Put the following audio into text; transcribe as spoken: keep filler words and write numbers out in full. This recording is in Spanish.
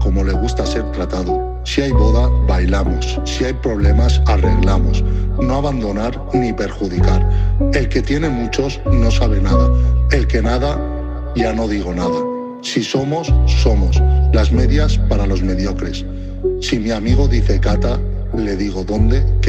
como le gusta ser tratado. Si hay boda, bailamos. Si hay problemas, arreglamos. No abandonar ni perjudicar. El que tiene muchos no sabe nada. El que nada, ya no digo nada. Si somos, somos. Las medias para los mediocres. Si mi amigo dice cata, le digo dónde, que